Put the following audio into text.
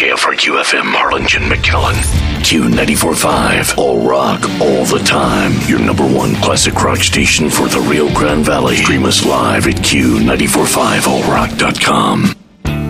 KFRQ-FM Harlingen, McAllen. Q94.5, all rock, all the time. Your number one classic rock station for the Rio Grande Valley. Stream us live at Q945allrock.com.